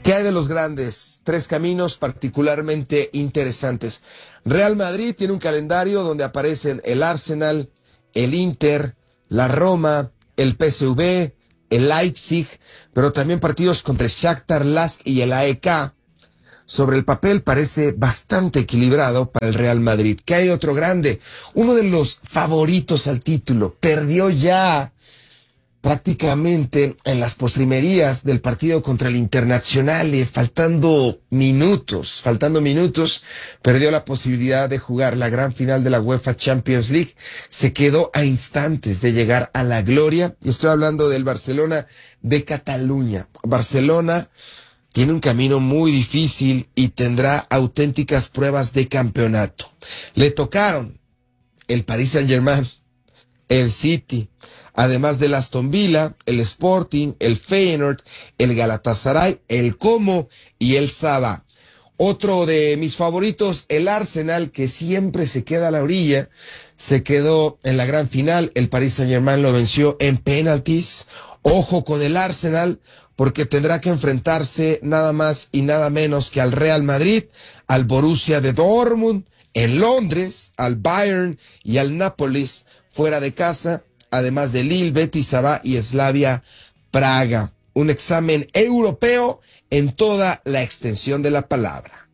¿Qué hay de los grandes? Tres caminos particularmente interesantes. Real Madrid tiene un calendario donde aparecen el Arsenal, el Inter, la Roma, el PSV, el Leipzig, pero también partidos contra el Shakhtar, Lask y el AEK. Sobre el papel parece bastante equilibrado para el Real Madrid. ¿Qué hay otro grande? Uno de los favoritos al título. Perdió ya prácticamente en las postrimerías del partido contra el Internazionale, faltando minutos, perdió la posibilidad de jugar la gran final de la UEFA Champions League, se quedó a instantes de llegar a la gloria, y estoy hablando del Barcelona de Cataluña. Barcelona tiene un camino muy difícil y tendrá auténticas pruebas de campeonato. Le tocaron el Paris Saint-Germain, el City, además del Aston Villa, el Sporting, el Feyenoord, el Galatasaray, el Como y el Saba. Otro de mis favoritos, el Arsenal, que siempre se queda a la orilla, se quedó en la gran final, el Paris Saint-Germain lo venció en penaltis. Ojo con el Arsenal, porque tendrá que enfrentarse nada más y nada menos que al Real Madrid, al Borussia de Dortmund, en Londres, al Bayern y al Nápoles fuera de casa, además de Lille, Betis, Saba y Slavia Praga. Un examen europeo en toda la extensión de la palabra.